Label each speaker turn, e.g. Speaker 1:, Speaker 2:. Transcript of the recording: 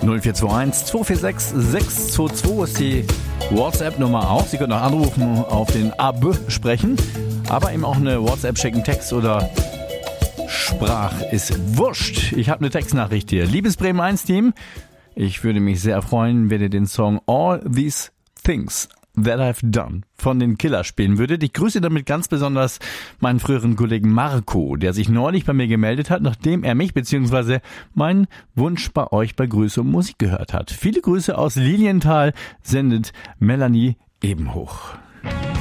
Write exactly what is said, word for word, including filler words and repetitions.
Speaker 1: null vier zwei eins zwei vier sechs sechs zwei zwei ist die WhatsApp-Nummer auch. Sie können auch anrufen, auf den A B sprechen, aber eben auch eine WhatsApp schicken, Text oder Sprach ist wurscht. Ich habe eine Textnachricht hier. Liebes Bremen eins Team, ich würde mich sehr freuen, wenn ihr den Song All These Things That I've Done von den Killers spielen würdet. Ich grüße damit ganz besonders meinen früheren Kollegen Marco, der sich neulich bei mir gemeldet hat, nachdem er mich bzw. meinen Wunsch bei euch bei Grüße und Musik gehört hat. Viele Grüße aus Lilienthal sendet Melanie Ebenhoch.